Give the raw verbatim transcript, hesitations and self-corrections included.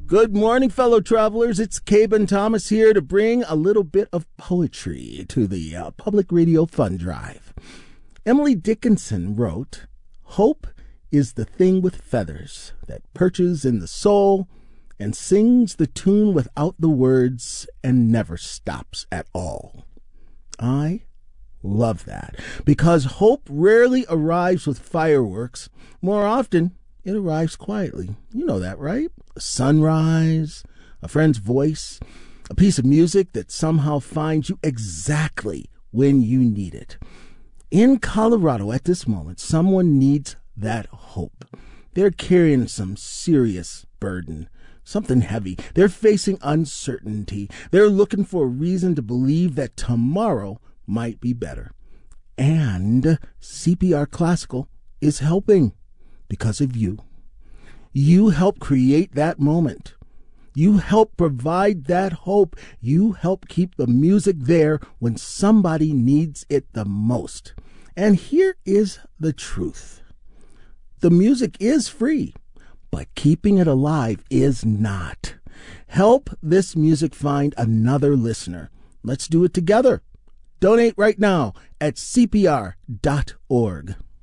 Good morning, fellow travelers. It's Caben Thomas here to bring a little bit of poetry to the uh, Public Radio Fund Drive. Emily Dickinson wrote, "Hope is the thing with feathers that perches in the soul and sings the tune without the words and never stops at all." I love that, because hope rarely arrives with fireworks. More often, it arrives quietly. You know that, right? A sunrise, a friend's voice, a piece of music that somehow finds you exactly when you need it. In Colorado at this moment, someone needs that hope. They're carrying some serious burden, something heavy. They're facing uncertainty. They're looking for a reason to believe that tomorrow might be better. And C P R Classical is helping. Because of you. You help create that moment. You help provide that hope. You help keep the music there when somebody needs it the most. And here is the truth. The music is free, but keeping it alive is not. Help this music find another listener. Let's do it together. Donate right now at C P R dot org.